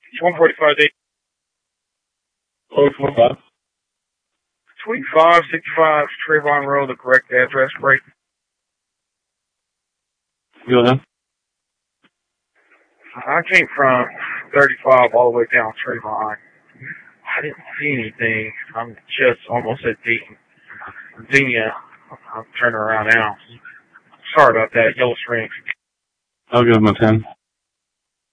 It's 145 day. 45. 2565 Trayvon Road, the correct address, right? Go ahead. I came from 35 all the way down Trayvon. I didn't see anything. I'm just almost at Denia. I'm turning around now. Sorry about that. Yellow Springs. I'll give him a 10.